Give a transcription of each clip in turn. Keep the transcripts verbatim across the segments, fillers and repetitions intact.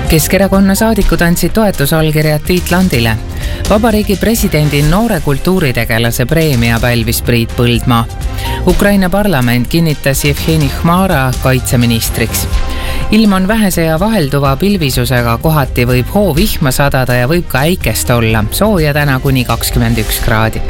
Keskerakonna saadikud andsid toetusallkirjad Tiit Landile. Vabariigi presidendi noore kultuuritegelase preemia pälvis Priit Põldmaa. Ukraina parlament kinnitas Jevgeni Khmara kaitseministriks. Ilm on vähese ja vahelduva pilvisusega, kohati võib hoovihma sadada ja võib ka äikest olla. Sooja täna kuni kakskümmend üks kraadi.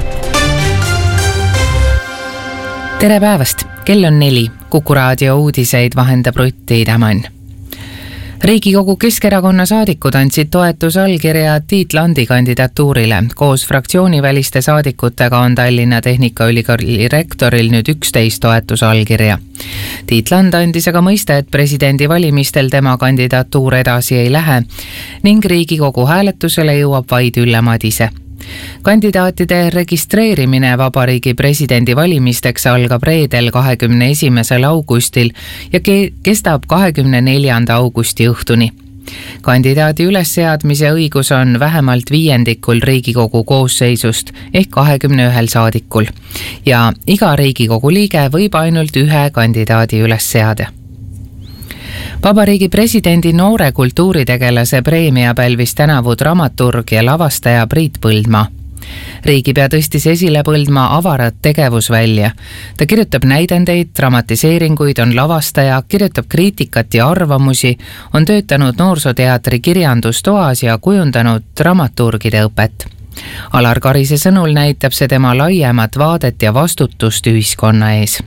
Tere päevast! Kell on neli. Kuku raadio uudiseid vahendab Rutti Idamann. Riigikogu Keskerakonna saadikud andsid toetusallkirja Tiit Landi kandidatuurile. Koos fraktsiooniväliste saadikutega on Tallinna Tehnikaülikooli rektoril nüüd üksteist toetusallkirja. Tiit Land andis aga mõista, et presidendi valimistel tema kandidatuur edasi ei lähe ning Riigikogu hääletusele jõuab vaid Ülle Madise. Kandidaatide registreerimine Vabariigi presidendi valimisteks algab reedel kahekümne esimesel augustil ja kestab kahekümne neljanda augusti õhtuni. Kandidaadi ülesseadmise õigus on vähemalt viiendikul Riigikogu koosseisust ehk kahekümne ühel saadikul ja iga Riigikogu liige võib ainult ühe kandidaadi üles seada. Vabariigi presidendi noore kultuuritegelase preemia pälvis tänavu dramaturg ja lavastaja Priit Põldmaa. Riigipea tõstis esile Põldmaa avarat tegevusvälja. Ta kirjutab näidendeid, dramatiseeringuid, on lavastaja, kirjutab kriitikat ja arvamusi, on töötanud noorsooteatri kirjandustoas ja kujundanud dramaturgide õpet. Alar Karise sõnul näitab see tema laiemat vaadet ja vastutust ühiskonna ees.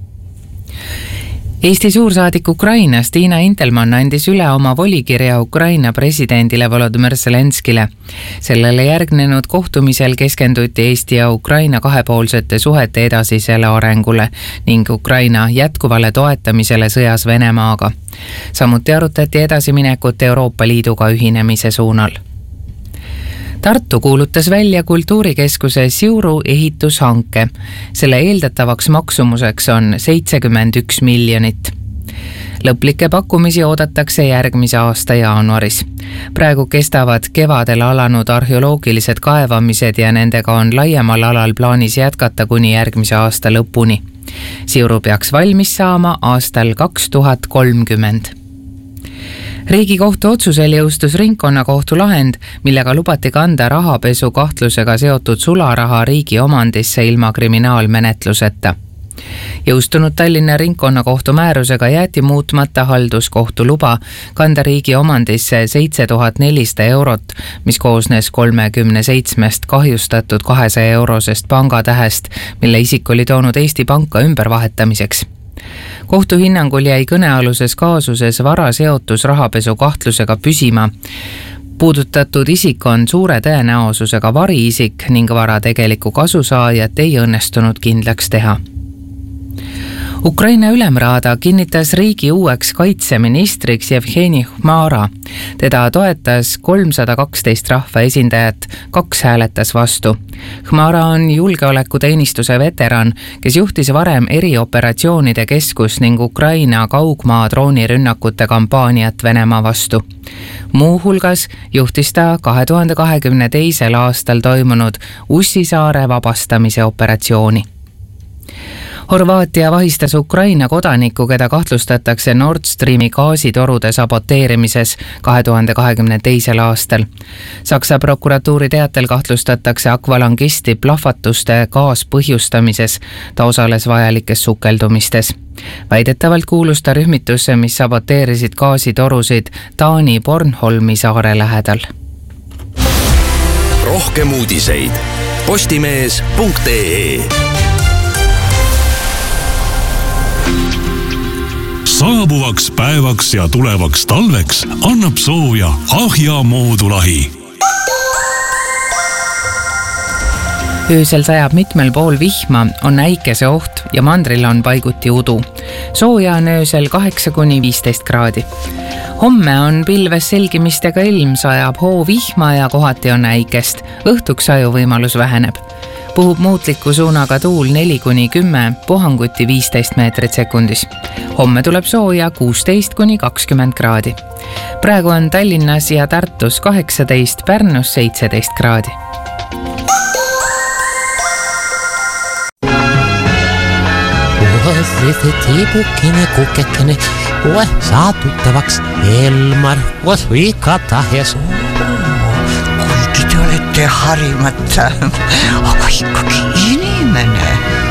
Eesti suursaadik Ukrainas Tiina Intelmann andis üle oma volikirja Ukraina presidendile Volodymyr Zelenskile. Sellele järgnenud kohtumisel keskenduti Eesti ja Ukraina kahepoolsete suhete edasisele arengule ning Ukraina jätkuvale toetamisele sõjas Venemaaga. Samuti arutati edasiminekut Euroopa Liiduga ühinemise suunal. Tartu kuulutas välja kultuurikeskuse Siuru ehitushanke. Selle eeldatavaks maksumuseks on seitsekümmend üks miljonit. Lõplikke pakkumisi oodatakse järgmise aasta jaanuaris. Praegu kestavad kevadel alanud arheoloogilised kaevamised ja nendega on laiemal alal plaanis jätkata kuni järgmise aasta lõpuni. Siuru peaks valmis saama aastal kaks tuhat kolmkümmend. Riigikohtu otsusel jõustus ringkonnakohtu lahend, millega lubati kanda rahapesu kahtlusega seotud sularaha riigi omandisse ilma kriminaalmenetluseta. Jõustunud Tallinna ringkonnakohtu määrusega jäeti muutmata halduskohtu luba kanda riigi omandisse seitse tuhat nelisada eurot, mis koosnes kolmekümne seitsmest kahjustatud kahesaja eurosest pangatähest, mille isik oli toonud Eesti Panka ümbervahetamiseks. Kohtu hinnangul jäi kõnealuses kaasuses vara seotus rahapesu kahtlusega püsima. Puudutatud isik on suure tõenäosusega variisik ning vara tegeliku kasusaajat ei õnnestunud kindlaks teha. Ukraina ülemraada kinnitas riigi uueks kaitseministriks Jevgeni Khmara. Teda toetas kolmsada kaksteist rahva esindajat, kaks hääletas vastu. Khmara on julgeolekuteenistuse veteran, kes juhtis varem erioperatsioonide keskus ning Ukraina kaugmaa droonirünnakute kampaaniat Venemaa vastu. Muu hulgas juhtis ta kahe tuhande kahekümne teisel aastal toimunud Ussisaare vabastamise operatsiooni. Horvaatia vahistas Ukraina kodaniku, keda kahtlustatakse Nord Streami gaasitorude saboteerimises kahe tuhande kahekümne teisel aastal. Saksa prokuratuuri teatel kahtlustatakse akvalangisti plahvatuste gaas põhjustamises. Ta osales vajalikes sukeldumistes. Väidetavalt kuulus ta rühmitusse, mis saboteerisid gaasitorusid Taani Bornholmi saare lähedal. Rohkem uudiseid postimees punkt ee. Saabuvaks päevaks ja tulevaks talveks annab sooja Ahja moodulahi. Öösel sajab mitmel pool vihma, on äikese oht ja mandril on paiguti udu. Sooja on öösel kaheksa kuni viisteist kraadi. Homme on pilves selgimistega ilm, sajab hoo vihma ja kohati on äikest. Õhtuks sajuvõimalus väheneb. Puhub muutliku suunaga tuul neli kuni kümme, puhanguti viisteist meetrit sekundis. Homme tuleb sooja kuusteist kuni kakskümmend kraadi. Praegu on Tallinnas ja Tartus kaheksateist, Pärnus seitseteist kraadi. Oas, see teepukkine, kukekene, kohe saatuttavaks Elmar koos igatahes. Kuigi te olete harimata, aga ikkagi inimene.